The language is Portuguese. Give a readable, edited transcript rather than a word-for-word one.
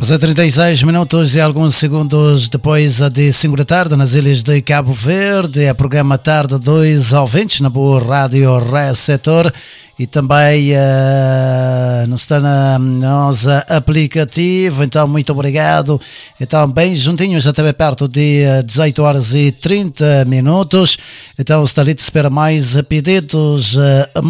São 36 minutos e alguns segundos depois de 5 da tarde nas ilhas de Cabo Verde. É programa Tarde 2 ouvintes na boa Rádio Receptor e também no nosso aplicativo. Então, muito obrigado. Então, bem juntinhos, até bem perto de 18 horas e 30 minutos. Então, o Starito espera mais pedidos